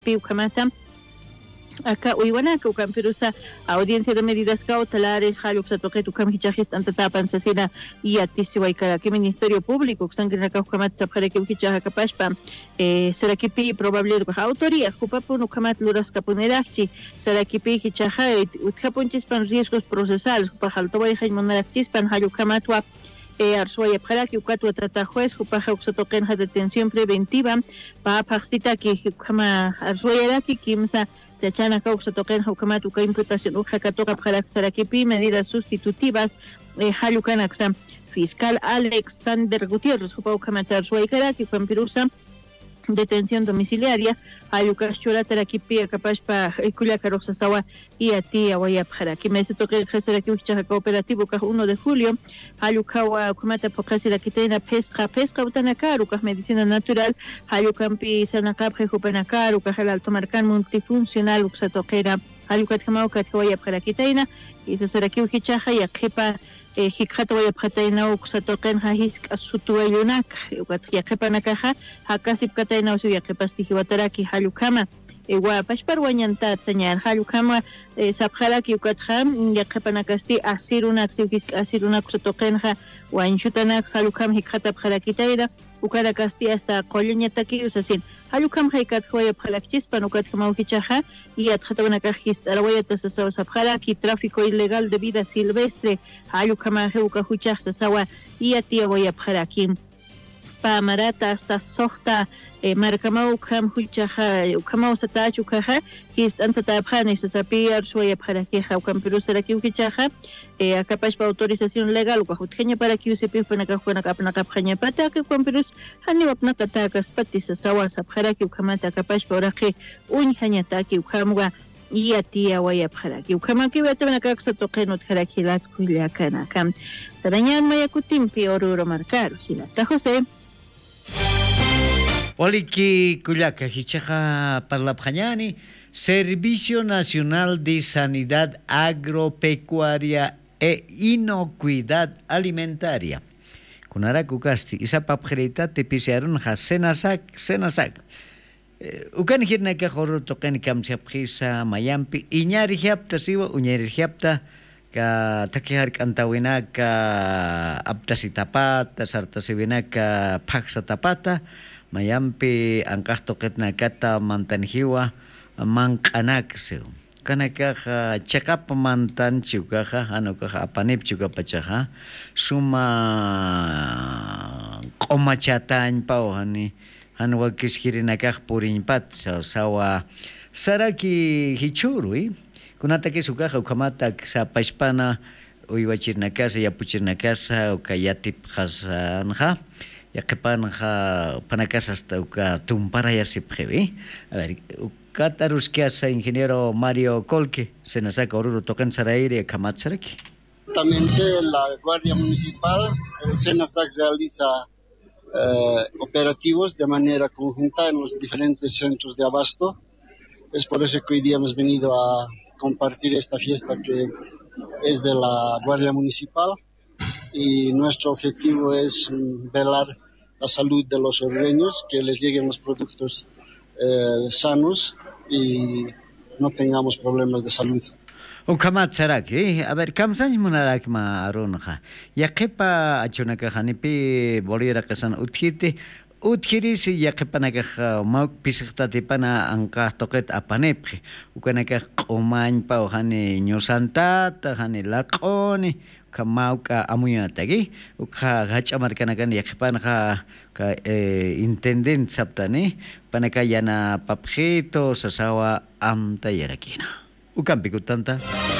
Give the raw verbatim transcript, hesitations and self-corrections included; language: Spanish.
pi ukamata acá Uiwanaca, Ucam Perusa, audiencia de medidas cautelares, Haluk Satoquet, Ucam Hichajis, Antatapan, Sasina, y Atisiwaika, que Ministerio Público, Sangrinaca, Ucamat, Sapjareke, Uchichaja, Capashpa, Sarakipi, probable autoría, Cupapun, Ucamat, Luras Capunerachi, Sarakipi, Hichaja, Utkapunchispan, riesgos procesales, Pajaltoa y Jaimonarachispan, Halukamatwa, Arsuaya Paraki, Ucatu Trata Juez, Upaja Uxatoquenja detención preventiva, Pa Paxita, que Ukama Arsuayaraki, Kimsa, Chachana Causa Toquen Haukamatuka imputación Ujacatoca para Sarakipi, medidas sustitutivas, Halukanaxa, fiscal Alexander Gutiérrez, Hupaucamatar Suaikaraki, Juan Pirusa, detención domiciliaria, Halukas Chura Tarakipi, Capashpa, Kuliaka Roxasawa y a ti, Awayapjara, que me se toque el Jasaraki Uchaja Cooperativo, uno de julio, Halukawa, Kumata Pocasi, la Quitena, Pesca, Pesca, Utanakaruka, Medicina Natural, Halukampi, Sanakapje, Jupanakaru, Cajal Alto Marcan, multifuncional, Uxatoquera, Halukatamau, Katawayapjara Quitena, y Sasaraki Uchichaja, y Akepa, Hikhato Wayapjataina, Uxatoquen, Hahisk, Sutuayunak, Yakepanakaja, Hakasip Kataina, Yakepasti, Wataraki, Halukama. Ewa pashpar wanyanta tseñar halukama sapjalaki ukatham yaqapanakasti asirunak siukis asirunak sotoqenja wanchutanak salukam hikhatap khalakitaira ukarakasti hasta qolleñataki usasin halukam haykat khoya phalakchispan ukathama ukichaja y atkhatabanakajis arawayata sasaw sapjalaki tráfico ilegal de vida silvestre halukama heuka huchaj sasawa y atia waya phalaki pa marata hasta sohta eh, markamau kam huchaja kamau satachu kaja kis anta tabjane sapiar suya para que ha kam peru será que ukichaja eh akapash pa autorización legal ka hutkhenya para que use pe pana ka khona kapna kapkhanya pata que kam peru hani wapna kata ka spati sawa sabkhara que kamata kapash pa oraqi un hanya ta que kamwa yatia waya para que kama que vetana ka toqenot kharakilat kulia kana kam sarañan maya kutimpi oruro marcar hilata José Poliki Cuyaca, Hichaja Parlapjañani, Servicio Nacional de Sanidad Agropecuaria e Inocuidad Alimentaria. Kunaraku Casti, Isa Papjerita, te pisearon a Senasac, Senasac. Ukan hirna que horror toquen Kamsiapjisa, Mayampi, Iñari Japta Siwa, Uñari Japta, ka takihar kantawina ka aptasitapata, sartasibina ka paksatapata, Mayampi ang kahtoket na kata mantanhiwa mangkanaksew. Kanaka check up mantan juga ano ka apanip juga pacaha suma komachatan pao hani ano wag kiskiri nakak purin pat sa sawa saraki hichurui kunata ki suka kamata sa paispana uiwachir na casa ya puchir na casa o kayatip khasanja ya kepan ha panakas hasta uka tumpara ya sipjevi a ver ukatarus que hace ingeniero Mario Colque se nos saca oruro tocan saraire kamatsaraki Justamente la Guardia Municipal el SENASAC realiza eh, operativos de manera conjunta en los diferentes centros de abasto. Es por eso que hoy día hemos venido a compartir esta fiesta que es de la Guardia Municipal. Y nuestro objetivo es velar la salud de los hondureños, que les lleguen los productos eh, sanos y no tengamos problemas de salud. Ukamat saraki, a ver, kamsan munarak ma aronja. Ya kepa achunaka hanipi bolira kasan utkiti, utkirisi ya kepa naka mau pisikta tipana angka toket apanepri. Ukanaka koman pa hani nyosanta, hani lakoni. Kamau ka amuya tagi ukha gachamar kanakan yakpan ka ka intendent saptani panaka yana papjito sasawa amta yarakina ukam pikutanta